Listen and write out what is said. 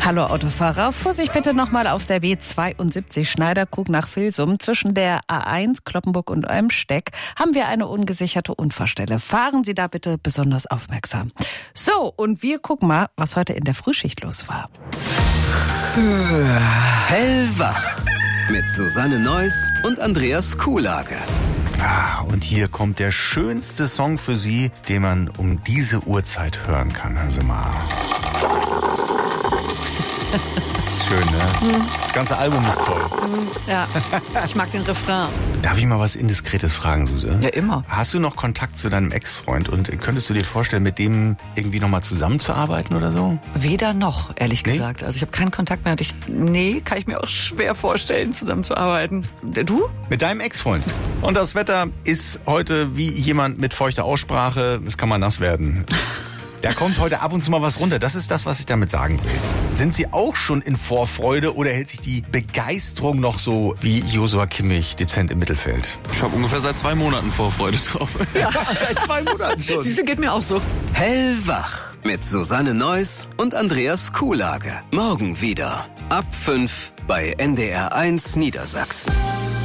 Hallo Autofahrer, Vorsicht bitte nochmal auf der B72 Schneiderkrug nach Vilsum. Zwischen der A1 Cloppenburg und Olmsteck haben wir eine ungesicherte Unfallstelle. Fahren Sie da bitte besonders aufmerksam. So, und wir gucken mal, was heute in der Frühschicht los war. Hellwach mit Susanne Neuss und Andreas Kuhlage. Und hier kommt der schönste Song für Sie, den man um diese Uhrzeit hören kann. Hören Sie mal. Schön, ne? Das ganze Album ist toll. Ja, ich mag den Refrain. Darf ich mal was Indiskretes fragen, Suse? Ja, immer. Hast du noch Kontakt zu deinem Ex-Freund und könntest du dir vorstellen, mit dem irgendwie nochmal zusammenzuarbeiten oder so? Weder noch, ehrlich Nee? gesagt. Also ich habe keinen Kontakt mehr und kann ich mir auch schwer vorstellen, zusammenzuarbeiten. Du? Mit deinem Ex-Freund. Und das Wetter ist heute wie jemand mit feuchter Aussprache. Es kann mal nass werden. Da kommt heute ab und zu mal was runter. Das ist das, was ich damit sagen will. Sind Sie auch schon in Vorfreude oder hält sich die Begeisterung noch so wie Joshua Kimmich dezent im Mittelfeld? Ich habe ungefähr seit 2 Monaten Vorfreude drauf. Ja, seit 2 Monaten schon. Siehste, geht mir auch so. Hellwach mit Susanne Neuss und Andreas Kuhlage. Morgen wieder ab 5 bei NDR 1 Niedersachsen.